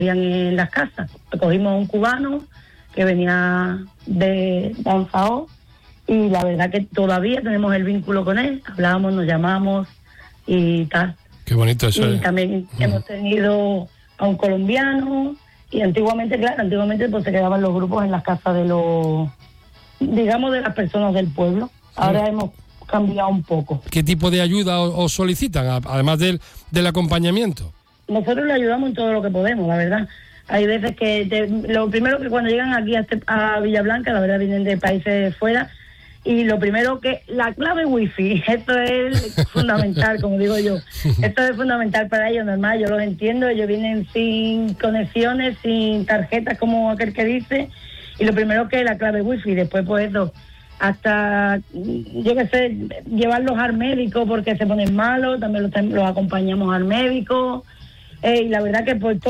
en las casas. Cogimos a un cubano que venía de Danzao y la verdad que todavía tenemos el vínculo con él, hablamos, nos llamamos y tal. Qué bonito eso. Y también hemos tenido a un colombiano y antiguamente pues se quedaban los grupos en las casas de digamos, de las personas del pueblo. Ahora hemos cambiado un poco. ¿Qué tipo de ayuda os solicitan, además del acompañamiento? Nosotros le ayudamos en todo lo que podemos, la verdad. Hay veces que lo primero que cuando llegan aquí a Villablanca, la verdad vienen de países fuera, y lo primero que la clave wifi, esto es fundamental, como digo yo, esto es fundamental para ellos, normal, yo los entiendo, ellos vienen sin conexiones, sin tarjetas, como aquel que dice, y lo primero que es la clave wifi, después pues eso, hasta, yo qué sé, llevarlos al médico porque se ponen malos, también los acompañamos al médico, y la verdad que pues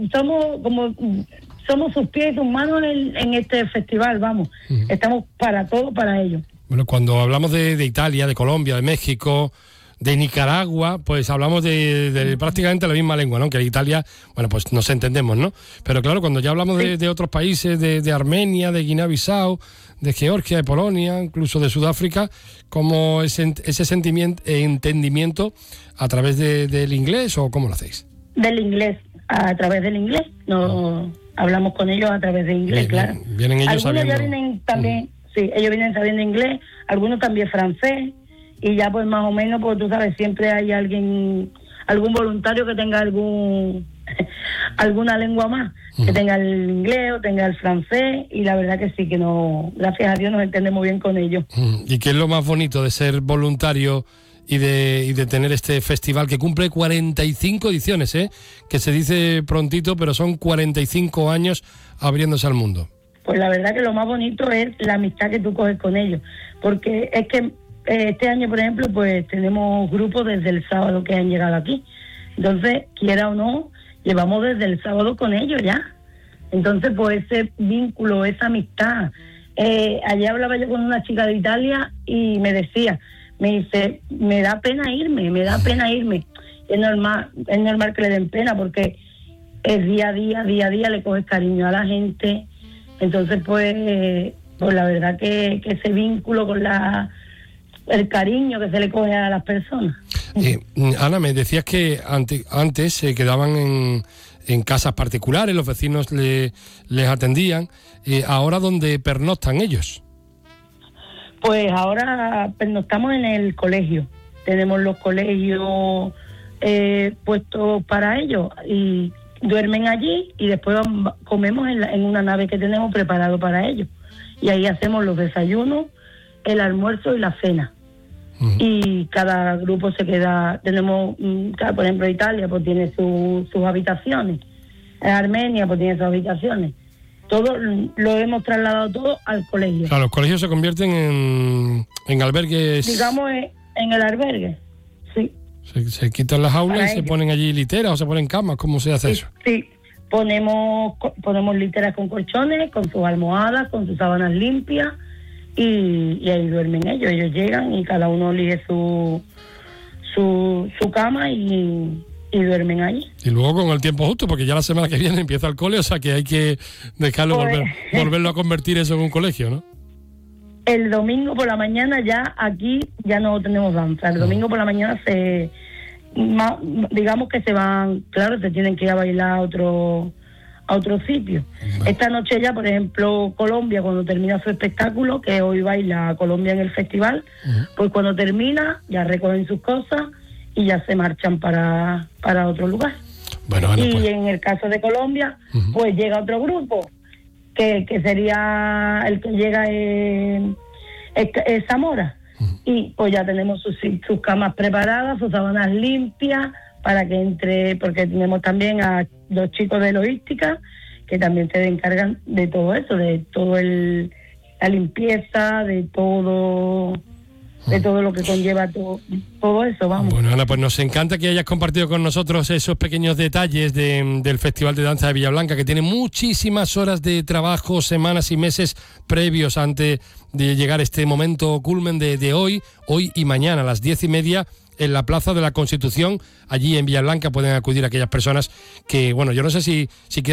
somos sus pies y sus manos en este festival, vamos. Uh-huh. Estamos para todo, para ellos. Bueno, cuando hablamos de Italia, de Colombia, de México, de Nicaragua, pues hablamos de prácticamente la misma lengua, ¿no? Que Italia, bueno, pues nos entendemos, ¿no? Pero claro, cuando ya hablamos de otros países, de Armenia, de Guinea-Bissau, de Georgia, de Polonia, incluso de Sudáfrica, ¿cómo ese entendimiento a través del inglés o cómo lo hacéis? Del inglés, a través del inglés, no hablamos con ellos a través de inglés, claro. Vienen ellos algunos sabiendo. Ya vienen también, sí, ellos vienen sabiendo inglés, algunos también francés, y ya pues más o menos, pues tú sabes, siempre hay algún voluntario que tenga alguna lengua más, que tenga el inglés o tenga el francés, y la verdad que sí, que no, gracias a Dios nos entendemos bien con ellos. ¿Y qué es lo más bonito de ser voluntario y de tener este festival que cumple 45 ediciones, que se dice prontito, pero son 45 años abriéndose al mundo? Pues la verdad que lo más bonito es la amistad que tú coges con ellos, porque es que este año, por ejemplo, pues tenemos grupos desde el sábado que han llegado aquí, entonces, quiera o no, llevamos desde el sábado con ellos ya, entonces pues ese vínculo, esa amistad. Ayer hablaba yo con una chica de Italia y me dice, me da pena irme. Es normal que le den pena porque es día a día le coges cariño a la gente. Entonces, pues la verdad que ese vínculo con el cariño que se le coge a las personas. Ana, me decías que antes se quedaban en casas particulares, los vecinos les atendían. Ahora, ¿dónde pernoctan ellos? Pues ahora pernoctamos en el colegio. Tenemos los colegios puestos para ellos y duermen allí y después comemos en una nave que tenemos preparado para ellos. Y ahí hacemos los desayunos, el almuerzo y la cena. Uh-huh. Y cada grupo se queda, por ejemplo, Italia pues tiene sus habitaciones, Armenia pues tiene sus habitaciones. Todo lo hemos trasladado todo al colegio. Claro, los colegios se convierten en albergues. Digamos, en el albergue, sí. Se quitan las aulas y se ponen allí literas o se ponen camas. ¿Cómo se hace eso? Sí, ponemos literas con colchones, con sus almohadas, con sus sábanas limpias y ahí duermen ellos. Ellos llegan y cada uno elige su cama y duermen allí. Y luego con el tiempo justo, porque ya la semana que viene empieza el cole, o sea que hay que dejarlo, volverlo a convertir eso en un colegio, ¿no? El domingo por la mañana ya aquí ya no tenemos danza. El domingo por la mañana digamos que se van, claro, se tienen que ir a bailar a otro sitio. Bueno. Esta noche ya, por ejemplo, Colombia, cuando termina su espectáculo, que hoy baila Colombia en el festival, pues cuando termina ya recogen sus cosas y ya se marchan para otro lugar. Bueno, Ana, y pues, en el caso de Colombia, pues llega otro grupo, que sería el que llega es Zamora. Y pues ya tenemos sus camas preparadas, sus sábanas limpias, para que entre, porque tenemos también a los chicos de logística, que también se encargan de todo eso, de todo la limpieza, de todo lo que conlleva todo eso, vamos. Bueno, Ana, pues nos encanta que hayas compartido con nosotros esos pequeños detalles del Festival de Danza de Villablanca, que tiene muchísimas horas de trabajo, semanas y meses previos antes de llegar este momento culmen de hoy y mañana a las 10:30 en la Plaza de la Constitución. Allí en Villablanca pueden acudir aquellas personas que, bueno, yo no sé si